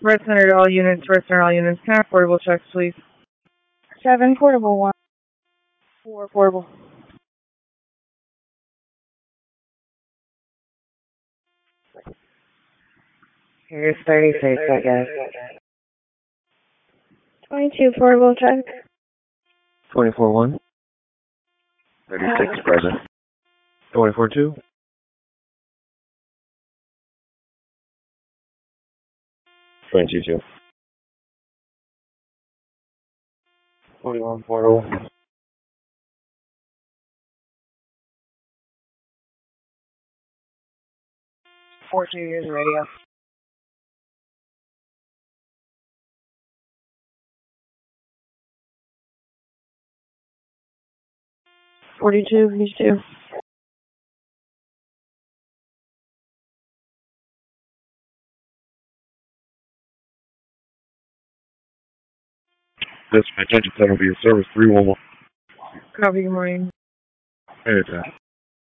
Red Center to all units, Red Center all units. Can I have portable checks, please? 7 portable, 1. 4 portable. Here's 36, I guess. 22 portable check. 24-1. 36 present. 24-2. 22-2. 41 portable. 42 years radio. He's 2. This attention center will be your service 311. Copy, good morning. Anytime.